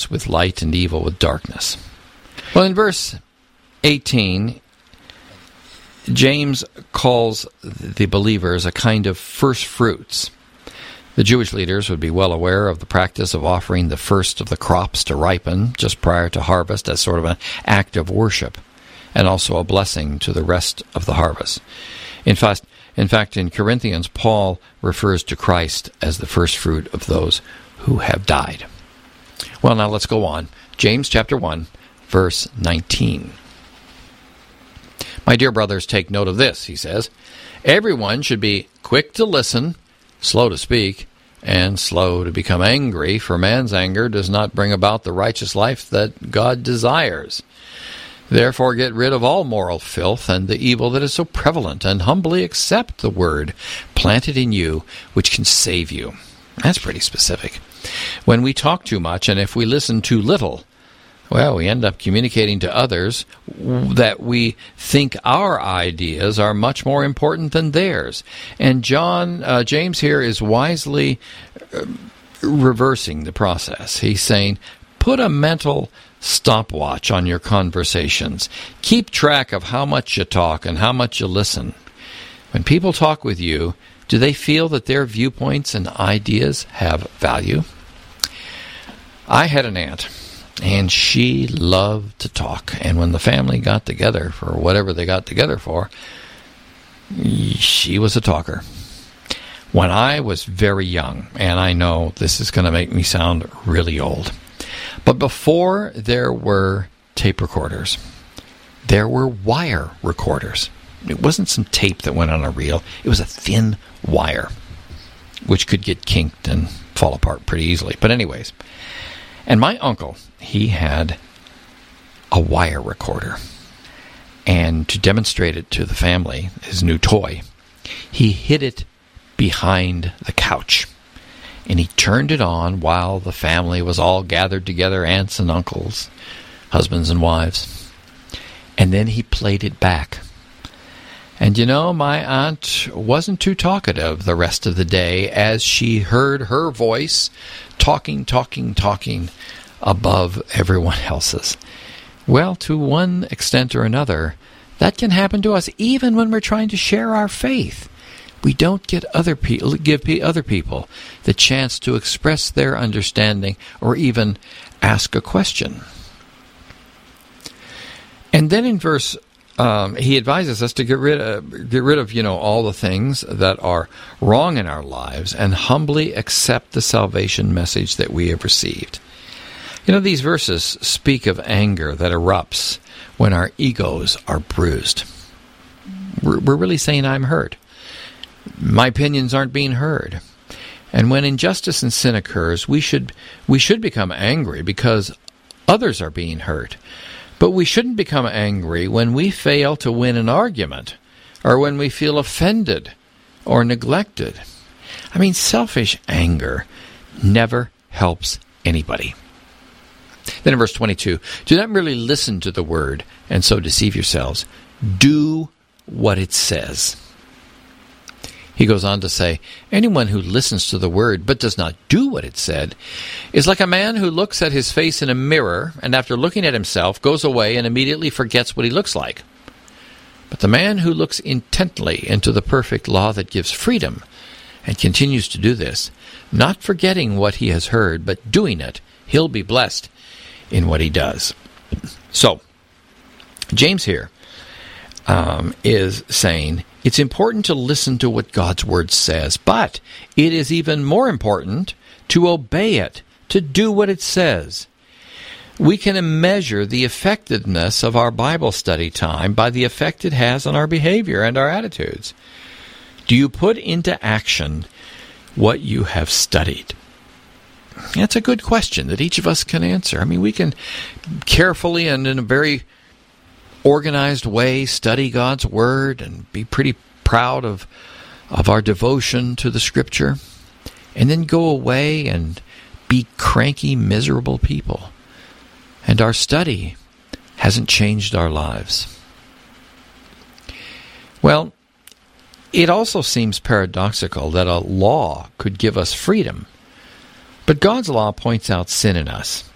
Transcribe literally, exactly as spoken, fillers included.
goodness with light and evil with darkness. Well, in verse eighteen, James calls the believers a kind of first fruits. The Jewish leaders would be well aware of the practice of offering the first of the crops to ripen just prior to harvest as sort of an act of worship, and also a blessing to the rest of the harvest. In fact, in fact, in Corinthians, Paul refers to Christ as the first fruit of those who have died. Well, now let's go on. James chapter one, verse nineteen. My dear brothers, take note of this, he says. Everyone should be quick to listen, slow to speak, and slow to become angry, for man's anger does not bring about the righteous life that God desires. Therefore get rid of all moral filth and the evil that is so prevalent, and humbly accept the word planted in you, which can save you. That's pretty specific. When we talk too much, and if we listen too little, well, we end up communicating to others that we think our ideas are much more important than theirs. And John, uh, James here is wisely uh, reversing the process. He's saying, put a mental stopwatch on your conversations. Keep track of how much you talk and how much you listen. When people talk with you, do they feel that their viewpoints and ideas have value? I had an aunt, and she loved to talk. And when the family got together for whatever they got together for, she was a talker. When I was very young, and I know this is going to make me sound really old, but before there were tape recorders, there were wire recorders. It wasn't some tape that went on a reel. It was a thin wire, which could get kinked and fall apart pretty easily. But anyways, and my uncle, he had a wire recorder. And to demonstrate it to the family, his new toy, he hid it behind the couch. And he turned it on while the family was all gathered together, aunts and uncles, husbands and wives. And then he played it back. And you know, my aunt wasn't too talkative the rest of the day as she heard her voice talking, talking, talking above everyone else's. Well, to one extent or another, that can happen to us even when we're trying to share our faith. We don't get other people, give other people the chance to express their understanding or even ask a question. And then in verse, um, he advises us to get rid of, get rid of, you know, all the things that are wrong in our lives and humbly accept the salvation message that we have received. You know, these verses speak of anger that erupts when our egos are bruised. We're, we're really saying, I'm hurt. My opinions aren't being heard. And when injustice and sin occurs, we should we should become angry because others are being hurt. But we shouldn't become angry when we fail to win an argument or when we feel offended or neglected. I mean, selfish anger never helps anybody. Then in verse twenty-two, do not merely listen to the word and so deceive yourselves. Do what it says. He goes on to say, anyone who listens to the word but does not do what it said is like a man who looks at his face in a mirror and after looking at himself goes away and immediately forgets what he looks like. But the man who looks intently into the perfect law that gives freedom and continues to do this, not forgetting what he has heard but doing it, he'll be blessed in what he does. So, James here um, is saying, it's important to listen to what God's Word says, but it is even more important to obey it, to do what it says. We can measure the effectiveness of our Bible study time by the effect it has on our behavior and our attitudes. Do you put into action what you have studied? That's a good question that each of us can answer. I mean, we can carefully and in a very organized way study God's Word and be pretty proud of of our devotion to the Scripture, and then go away and be cranky, miserable people. And our study hasn't changed our lives. Well, it also seems paradoxical that a law could give us freedom, but God's law points out sin in us.